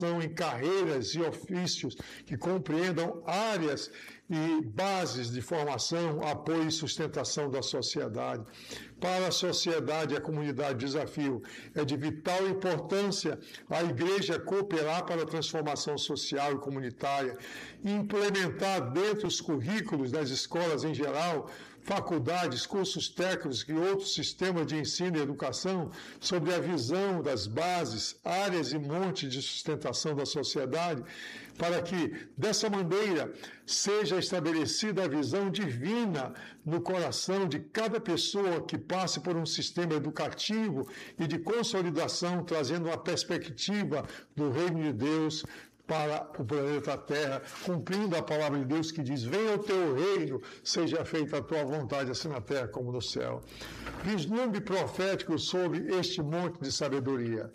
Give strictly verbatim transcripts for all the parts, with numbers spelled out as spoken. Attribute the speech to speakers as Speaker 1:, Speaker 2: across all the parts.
Speaker 1: em carreiras e ofícios que compreendam áreas e bases de formação, apoio e sustentação da sociedade. Para a sociedade e a comunidade, o desafio é de vital importância a Igreja cooperar para a transformação social e comunitária e implementar dentro dos currículos das escolas em geral, faculdades, cursos técnicos e outros sistemas de ensino e educação sobre a visão das bases, áreas e montes de sustentação da sociedade, para que, dessa maneira, seja estabelecida a visão divina no coração de cada pessoa que passe por um sistema educativo e de consolidação, trazendo uma perspectiva do reino de Deus para o planeta Terra, cumprindo a palavra de Deus que diz: venha o teu reino, seja feita a tua vontade, assim na terra como no céu. Vislumbre profético sobre este monte de sabedoria.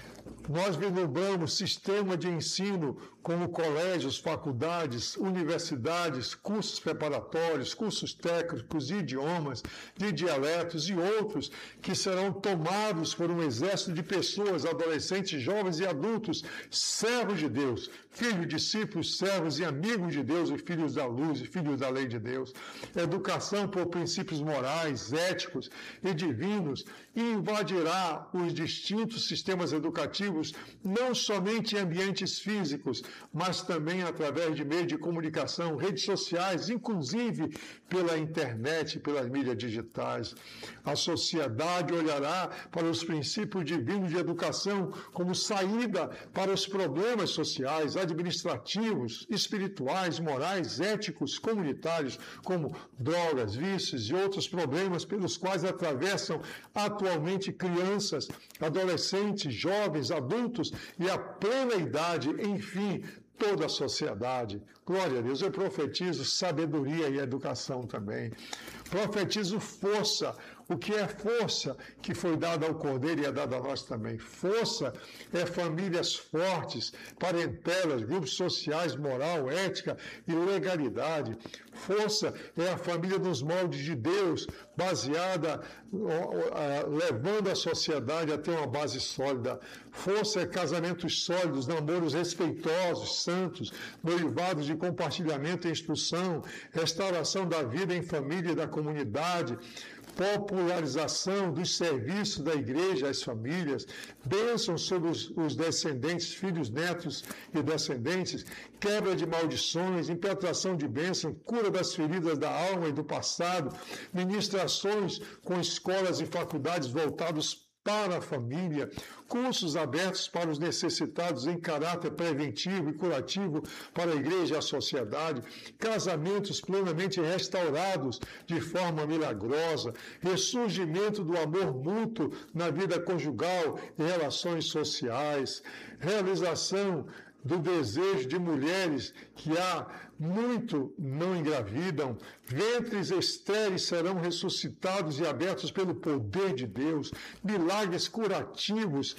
Speaker 1: Nós vislumbramos sistema de ensino como colégios, faculdades, universidades, cursos preparatórios, cursos técnicos, de idiomas, de dialetos e outros que serão tomados por um exército de pessoas, adolescentes, jovens e adultos, servos de Deus, filhos, discípulos, servos e amigos de Deus e filhos da luz e filhos da lei de Deus. Educação por princípios morais, éticos e divinos invadirá os distintos sistemas educativos, não somente em ambientes físicos, mas também através de meios de comunicação, redes sociais, inclusive pela internet e pelas mídias digitais. A sociedade olhará para os princípios divinos de educação como saída para os problemas sociais, administrativos, espirituais, morais, éticos, comunitários, como drogas, vícios e outros problemas pelos quais atravessam atualmente crianças, adolescentes, jovens, adultos e a plena idade, enfim, toda a sociedade. Glória a Deus. Eu profetizo sabedoria e educação também. Profetizo força. O que é força que foi dada ao Cordeiro e é dada a nós também? Força é famílias fortes, parentelas, grupos sociais, moral, ética e legalidade. Força é a família nos moldes de Deus, baseada, levando a sociedade a ter uma base sólida. Força é casamentos sólidos, namoros respeitosos, santos, noivados de compartilhamento e instrução, restauração da vida em família e da comunidade, popularização dos serviços da igreja às famílias, bênçãos sobre os, os descendentes, filhos, netos e descendentes, quebra de maldições, impetração de bênçãos, cura das feridas da alma e do passado, ministrações com escolas e faculdades voltados para a família, cursos abertos para os necessitados em caráter preventivo e curativo para a igreja e a sociedade, casamentos plenamente restaurados de forma milagrosa, ressurgimento do amor mútuo na vida conjugal e relações sociais, realização do desejo de mulheres que há muito não engravidam, ventres estéreis serão ressuscitados e abertos pelo poder de Deus, milagres curativos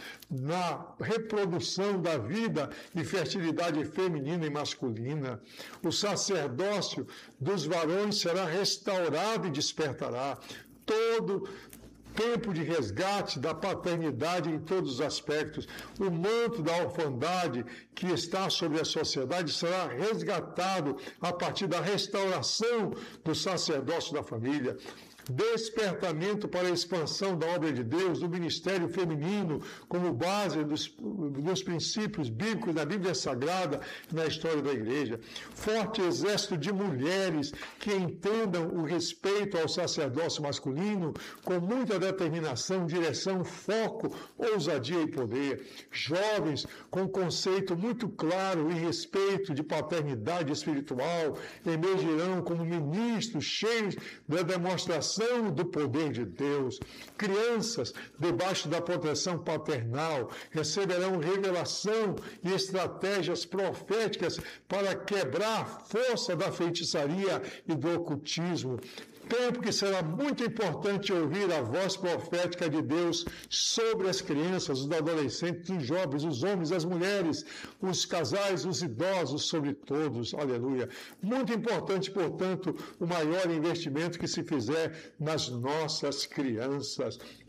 Speaker 1: na reprodução da vida e fertilidade feminina e masculina. O sacerdócio dos varões será restaurado e despertará. Todo tempo de resgate da paternidade em todos os aspectos. O manto da orfandade que está sobre a sociedade será resgatado a partir da restauração do sacerdócio da família. Despertamento para a expansão da obra de Deus, do ministério feminino, como base dos, dos princípios bíblicos da Bíblia Sagrada na história da igreja. Forte exército de mulheres que entendam o respeito ao sacerdócio masculino com muita determinação, direção, foco, ousadia e poder. Jovens com conceito muito claro e respeito de paternidade espiritual emergirão como ministros cheios da demonstração do poder de Deus. Crianças, debaixo da proteção paternal, receberão revelação e estratégias proféticas para quebrar a força da feitiçaria e do ocultismo. Tempo que será muito importante ouvir a voz profética de Deus sobre as crianças, os adolescentes, os jovens, os homens, as mulheres, os casais, os idosos, sobre todos. Aleluia. Muito importante, portanto, o maior investimento que se fizer nas nossas crianças.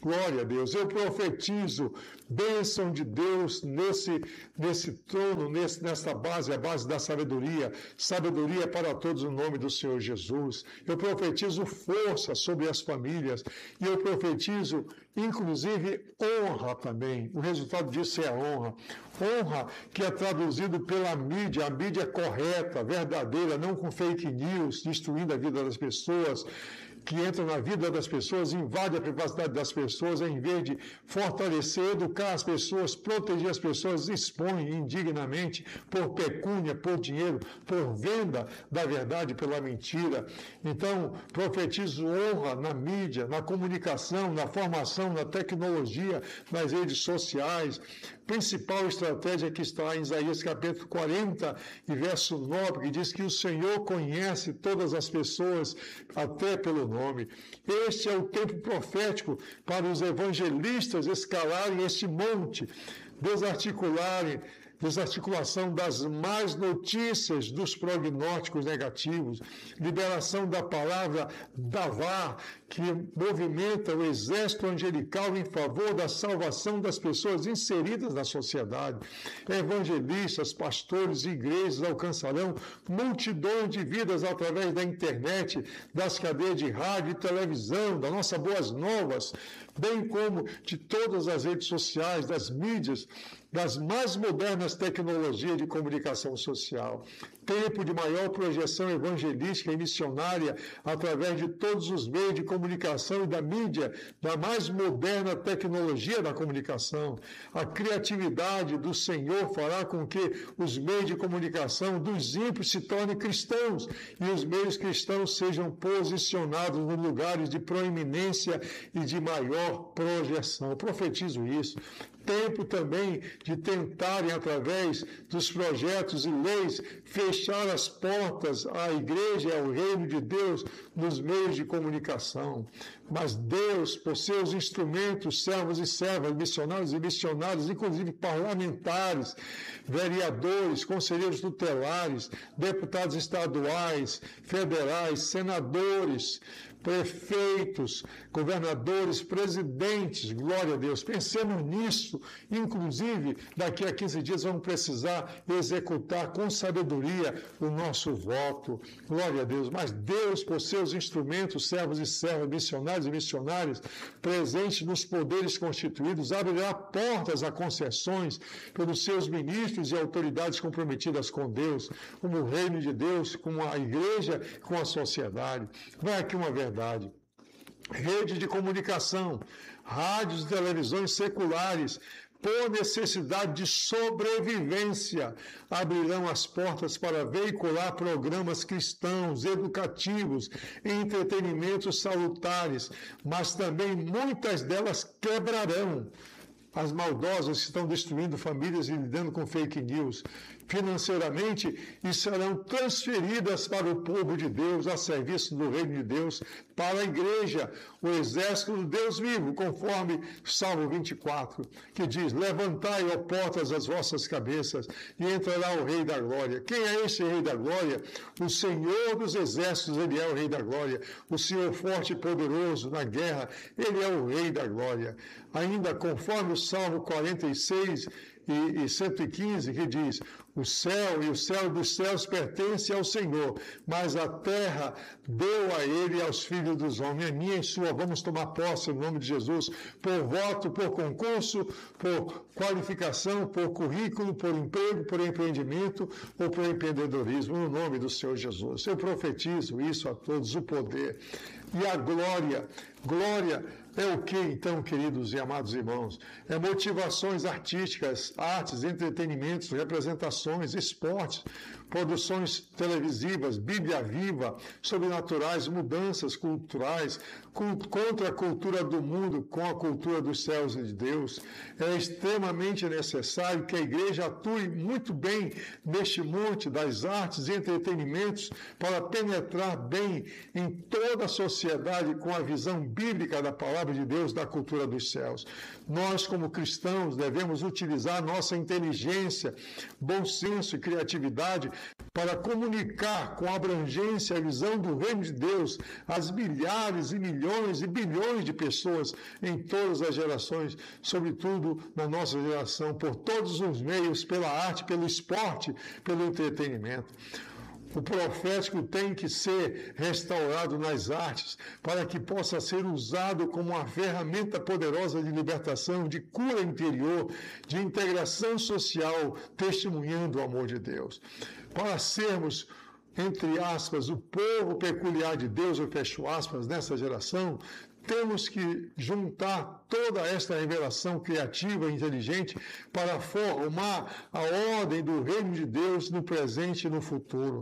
Speaker 1: Glória a Deus. Eu profetizo bênção de Deus nesse, nesse trono, nesse, nessa base, a base da sabedoria. Sabedoria para todos no nome do Senhor Jesus. Eu profetizo força sobre as famílias. E eu profetizo, inclusive, honra também. O resultado disso é a honra. Honra que é traduzido pela mídia, a mídia correta, verdadeira, não com fake news, destruindo a vida das pessoas, que entram na vida das pessoas, invade a privacidade das pessoas, em vez de fortalecer, educar as pessoas, proteger as pessoas, expõe indignamente por pecúnia, por dinheiro, por venda da verdade pela mentira. Então, profetizo honra na mídia, na comunicação, na formação, na tecnologia, nas redes sociais. Principal estratégia que está em Isaías capítulo quarenta e verso nove, que diz que o Senhor conhece todas as pessoas, até pelo nome. Este é o tempo profético para os evangelistas escalarem este monte, desarticularem, desarticulação das más notícias dos prognósticos negativos, liberação da palavra Davá, que movimenta o exército angelical em favor da salvação das pessoas inseridas na sociedade. Evangelistas, pastores e igrejas alcançarão multidões de vidas através da internet, das cadeias de rádio e televisão, das nossas boas novas, bem como de todas as redes sociais, das mídias, das mais modernas tecnologias de comunicação social. Tempo de maior projeção evangelística e missionária através de todos os meios de comunicação e da mídia, da mais moderna tecnologia da comunicação. A criatividade do Senhor fará com que os meios de comunicação dos ímpios se tornem cristãos e os meios cristãos sejam posicionados nos lugares de proeminência e de maior projeção. Eu profetizo isso. Tempo também de tentarem, através dos projetos e leis, fechar as portas à igreja e ao reino de Deus nos meios de comunicação. Mas Deus, por seus instrumentos, servos e servas, missionários e missionárias, inclusive parlamentares, vereadores, conselheiros tutelares, deputados estaduais, federais, senadores, prefeitos, governadores, presidentes, glória a Deus. Pensemos nisso. Inclusive, daqui a quinze dias vamos precisar executar com sabedoria o nosso voto. Glória a Deus. Mas Deus, por seus instrumentos, servos e servas, missionários e missionárias, presentes nos poderes constituídos, abrirá portas a concessões pelos seus ministros e autoridades comprometidas com Deus, como o reino de Deus, com a igreja, com a sociedade. Vai aqui uma verdade. Rede de comunicação, rádios e televisões seculares, por necessidade de sobrevivência, abrirão as portas para veicular programas cristãos, educativos e entretenimentos salutares, mas também muitas delas quebrarão. As maldosas que estão destruindo famílias e lidando com fake news financeiramente e serão transferidas para o povo de Deus, a serviço do reino de Deus, para a igreja, o exército do Deus vivo, conforme Salmo vinte e quatro, que diz: levantai, ó portas, as vossas cabeças, e entrará o Rei da Glória. Quem é esse Rei da Glória? O Senhor dos exércitos, ele é o Rei da Glória. O Senhor forte e poderoso na guerra, ele é o Rei da Glória. Ainda conforme o Salmo quarenta e seis e, e cento e quinze, que diz: o céu e o céu dos céus pertencem ao Senhor, mas a terra deu a ele e aos filhos dos homens. É minha e sua. Vamos tomar posse no nome de Jesus, por voto, por concurso, por qualificação, por currículo, por emprego, por empreendimento ou por empreendedorismo, no nome do Senhor Jesus. Eu profetizo isso a todos, o poder e a glória. Glória é o que, então, queridos e amados irmãos? É motivações artísticas, artes, entretenimentos, representações, esportes, produções televisivas, Bíblia viva, sobrenaturais, mudanças culturais, contra a cultura do mundo com a cultura dos céus e de Deus. É extremamente necessário que a igreja atue muito bem neste monte das artes e entretenimentos para penetrar bem em toda a sociedade com a visão bíblica da palavra palavra de Deus, da cultura dos céus. Nós, como cristãos, devemos utilizar nossa inteligência, bom senso e criatividade para comunicar com abrangência a visão do reino de Deus às milhares e milhões e bilhões de pessoas em todas as gerações, sobretudo na nossa geração, por todos os meios, pela arte, pelo esporte, pelo entretenimento. O profético tem que ser restaurado nas artes para que possa ser usado como uma ferramenta poderosa de libertação, de cura interior, de integração social, testemunhando o amor de Deus. Para sermos, entre aspas, o povo peculiar de Deus, eu fecho aspas, nessa geração, temos que juntar toda esta revelação criativa e inteligente para formar a ordem do reino de Deus no presente e no futuro.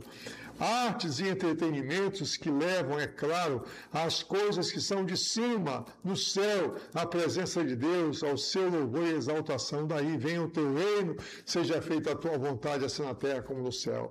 Speaker 1: Artes e entretenimentos que levam, é claro, às coisas que são de cima, no céu, à presença de Deus, ao seu louvor e exaltação. Daí venha o teu reino, seja feita a tua vontade, assim na terra como no céu.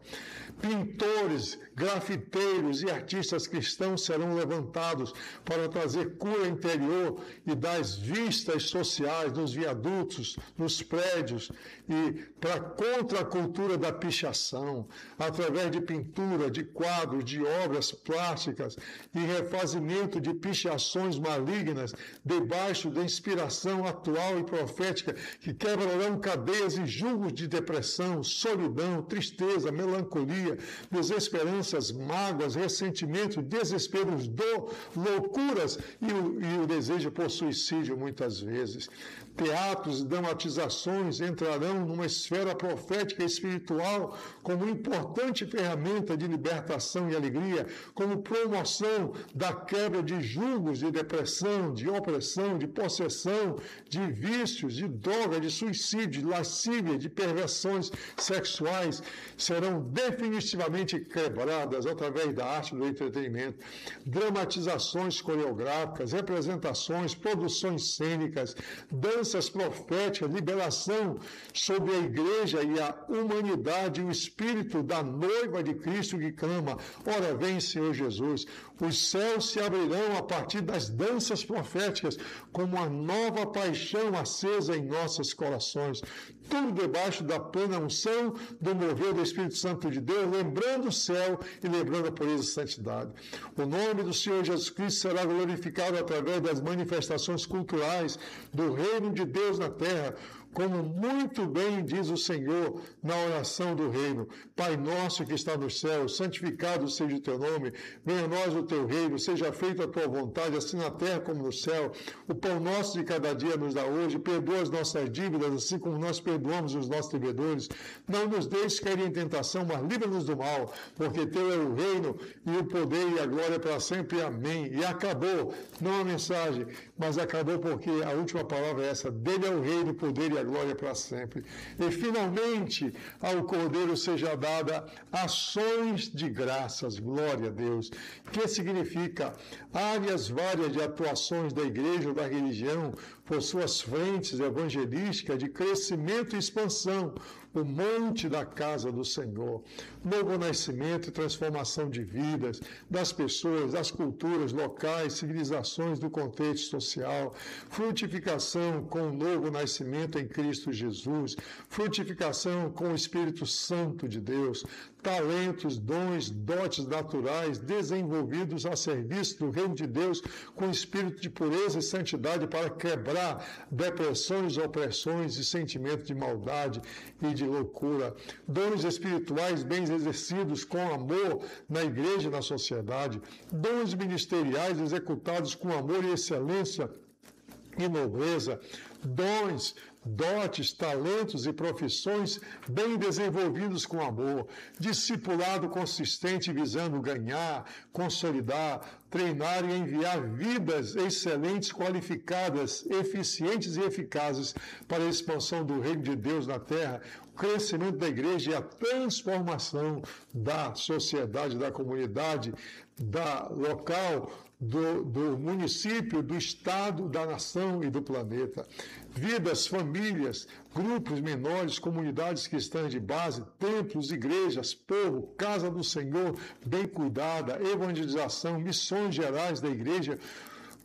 Speaker 1: Pintores, grafiteiros e artistas cristãos serão levantados para trazer cura interior e das vistas sociais nos viadutos, nos prédios e para contra a cultura da pichação, através de pintura, de quadros, de obras plásticas e refazimento de pichações malignas debaixo da inspiração atual e profética que quebrarão cadeias e julgos de depressão, solidão, tristeza, melancolia, desesperanças, mágoas, ressentimentos, desesperos, dor, loucuras e o, e o desejo por suicídio muitas vezes. Teatros e dramatizações entrarão numa esfera profética e espiritual como importante ferramenta de libertação e alegria, como promoção da quebra de julgos de depressão, de opressão, de possessão, de vícios, de droga, de suicídio, de lascívia, de perversões sexuais, serão definitivamente quebradas através da arte do entretenimento. Dramatizações coreográficas, representações, produções cênicas, danças proféticas, liberação sobre a igreja e a humanidade, o espírito da noiva de Cristo que clama, ora vem Senhor Jesus. Os céus se abrirão a partir das danças proféticas como uma nova paixão acesa em nossos corações. Tudo debaixo da plena unção do mover do Espírito Santo de Deus, lembrando o céu e lembrando a pureza e santidade. O nome do Senhor Jesus Cristo será glorificado através das manifestações culturais do reino de Deus na terra, como muito bem diz o Senhor na oração do reino. Pai nosso que está nos céus, santificado seja o teu nome, venha a nós o teu reino, seja feita a tua vontade, assim na terra como no céu. O pão nosso de cada dia nos dá hoje, perdoa as nossas dívidas, assim como nós perdoamos os nossos devedores. Não nos deixes cair em tentação, mas livra-nos do mal, porque teu é o reino e o poder e a glória para sempre. Amém. E acabou, não a mensagem, mas acabou porque a última palavra é essa, dele é o reino, o poder e a glória para sempre. E finalmente ao Cordeiro seja dada ações de graças, glória a Deus, que significa áreas várias de atuações da igreja ou da religião por suas frentes evangelísticas de crescimento e expansão, o monte da casa do Senhor, novo nascimento e transformação de vidas, das pessoas, das culturas locais, civilizações do contexto social, frutificação com o novo nascimento em Cristo Jesus, frutificação com o Espírito Santo de Deus, talentos, dons, dotes naturais desenvolvidos a serviço do reino de Deus com espírito de pureza e santidade para quebrar depressões, opressões e sentimentos de maldade e de loucura. Dons espirituais bem exercidos com amor na igreja e na sociedade. Dons ministeriais executados com amor e excelência e nobreza. Dons, dotes, talentos e profissões bem desenvolvidos com amor, discipulado consistente visando ganhar, consolidar, treinar e enviar vidas excelentes, qualificadas, eficientes e eficazes para a expansão do reino de Deus na terra, o crescimento da igreja e a transformação da sociedade, da comunidade, da local, Do, do município, do estado, da nação e do planeta. Vidas, famílias, grupos menores, comunidades cristãs de base, templos, igrejas, povo, casa do Senhor, bem cuidada, evangelização, missões gerais da igreja,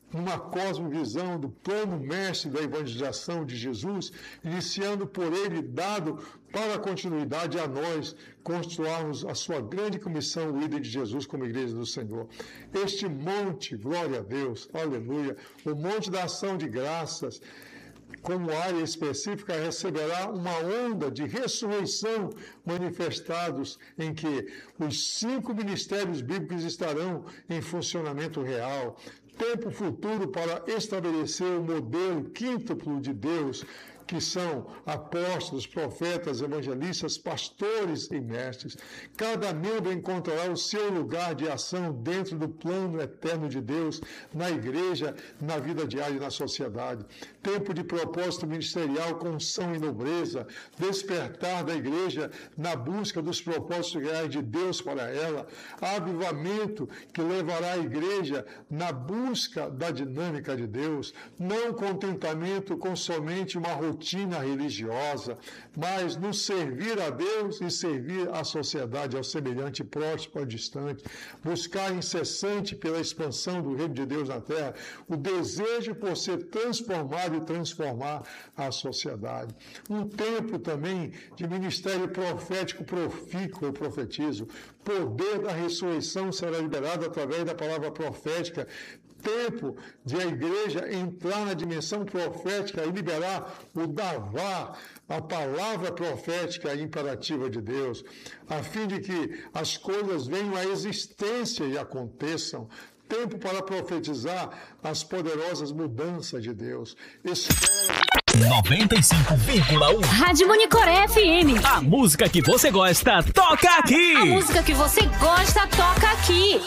Speaker 1: uma cosmovisão do plano mestre da evangelização de Jesus, iniciando por ele, dado para a continuidade a nós, construirmos a sua grande comissão, o líder de Jesus como igreja do Senhor. Este monte, glória a Deus, aleluia, o monte da ação de graças, como área específica, receberá uma onda de ressurreição manifestados em que os cinco ministérios bíblicos estarão em funcionamento real. Tempo futuro para estabelecer o modelo quíntuplo de Deus, que são apóstolos, profetas, evangelistas, pastores e mestres. Cada membro encontrará o seu lugar de ação dentro do plano eterno de Deus, na igreja, na vida diária e na sociedade. Tempo de propósito ministerial com unção e nobreza, despertar da igreja na busca dos propósitos reais de Deus para ela, avivamento que levará a igreja na busca da dinâmica de Deus, não contentamento com somente uma rotina rotina religiosa, mas no servir a Deus e servir a sociedade, ao semelhante, próximo, ao distante, buscar incessante pela expansão do reino de Deus na terra, o desejo por ser transformado e transformar a sociedade. Um tempo também de ministério profético profícuo, eu profetizo, poder da ressurreição será liberado através da palavra profética, tempo de a igreja entrar na dimensão profética e liberar o davá, a palavra profética imperativa de Deus, a fim de que as coisas venham à existência e aconteçam. Tempo para profetizar as poderosas mudanças de Deus. Espera...
Speaker 2: noventa e cinco vírgula um
Speaker 3: Rádio Monicoré F M.
Speaker 2: A música que você gosta, toca aqui.
Speaker 3: A música que você gosta, toca aqui.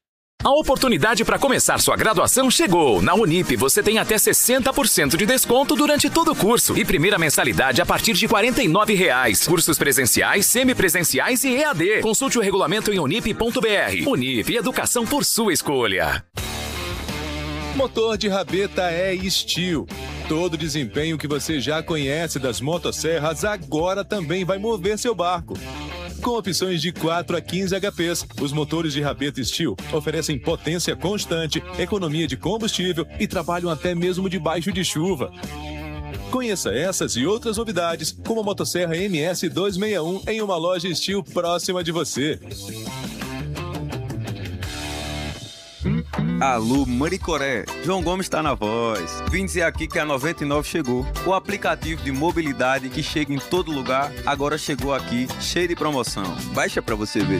Speaker 2: A oportunidade para começar sua graduação chegou. Na Unip você tem até sessenta por cento de desconto durante todo o curso e primeira mensalidade a partir de quarenta e nove reais. Cursos presenciais, semipresenciais e E A D. Consulte o regulamento em unip ponto br. Unip, educação por sua escolha.
Speaker 4: Motor de rabeta é Steel. Todo o desempenho que você já conhece das motosserras agora também vai mover seu barco. Com opções de quatro a quinze H Ps, os motores de rabeta Steel oferecem potência constante, economia de combustível e trabalham até mesmo debaixo de chuva. Conheça essas e outras novidades, como a motosserra M S duzentos e sessenta e um, em uma loja Steel próxima de você.
Speaker 5: Alô, Monicoré, João Gomes está na voz. Vim dizer aqui que a noventa e nove chegou. O aplicativo de mobilidade que chega em todo lugar, agora chegou aqui, cheio de promoção. Baixa pra você ver.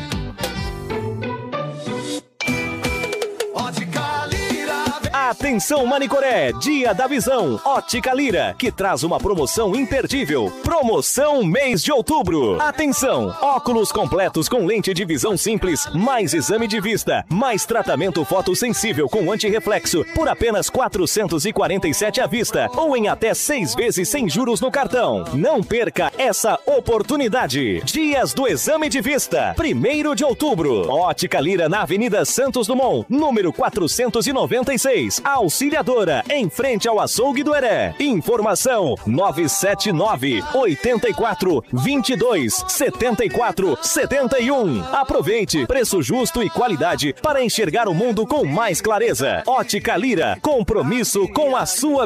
Speaker 6: Atenção Manicoré, Dia da Visão, Ótica Lira, que traz uma promoção imperdível. Promoção mês de outubro. Atenção, óculos completos com lente de visão simples, mais exame de vista, mais tratamento fotossensível com antirreflexo, por apenas quatrocentos e quarenta e sete reais à vista, ou em até seis vezes sem juros no cartão. Não perca essa oportunidade. Dias do exame de vista, primeiro de outubro. Ótica Lira na Avenida Santos Dumont, número quatrocentos e noventa e seis. Auxiliadora, em frente ao açougue do Heré. Informação nove sete nove, oito quatro, dois dois, sete quatro sete um. Aproveite, preço justo e qualidade para enxergar o mundo com mais clareza. Ótica Lira, compromisso com a sua